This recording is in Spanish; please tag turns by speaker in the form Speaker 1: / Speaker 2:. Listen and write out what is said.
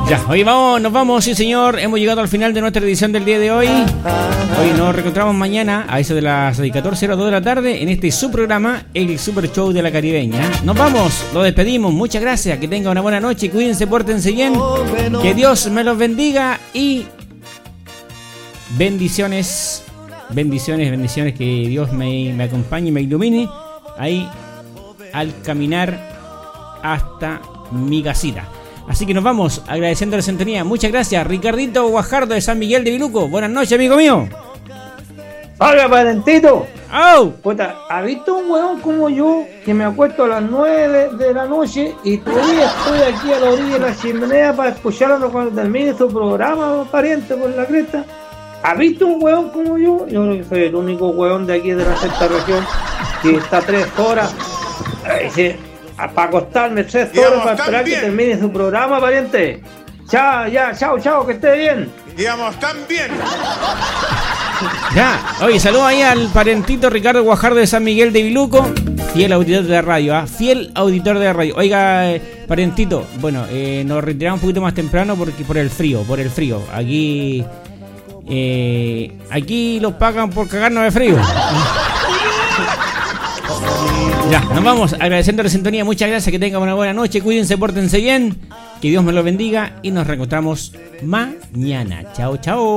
Speaker 1: Ya, hoy nos vamos, sí señor. Hemos llegado al final de nuestra edición del día de hoy. Hoy nos reencontramos mañana a eso de las 14:02 de la tarde en este subprograma, el Super Show de la Caribeña. Nos vamos, lo despedimos. Muchas gracias, que tengan una buena noche. Cuídense, pórtense bien. Que Dios me los bendiga y bendiciones. Bendiciones, que Dios me acompañe y me ilumine ahí al caminar hasta mi casita. Así que nos vamos agradeciendo la sintonía. Muchas gracias, Ricardito Guajardo de San Miguel de Viluco. Buenas noches, amigo mío.
Speaker 2: Hola, parentito.
Speaker 1: ¡Oh!
Speaker 2: Puta, ¿has visto un huevón como yo que me acuesto a las 9 de la noche y todavía estoy aquí a la orilla de la chimenea para escucharlo cuando termine su programa, pariente, por la cresta? ¿Has visto un huevón como yo? Yo creo que soy el único huevón de aquí de la sexta región que está 3 horas para acostarme 3 horas para esperar que termine su programa, pariente. Chao, que esté bien.
Speaker 3: Digamos, tan bien.
Speaker 1: Ya, oye, saludo ahí al parentito Ricardo Guajardo de San Miguel de Viluco, fiel auditor de la radio, fiel auditor de la radio. Oiga, parentito, bueno, nos retiramos un poquito más temprano porque por el frío. Aquí los pagan por cagarnos de frío. Ya, nos vamos agradeciendo la sintonía. Muchas gracias, que tengan una buena noche. Cuídense, pórtense bien. Que Dios me los bendiga y nos reencontramos mañana. Chao.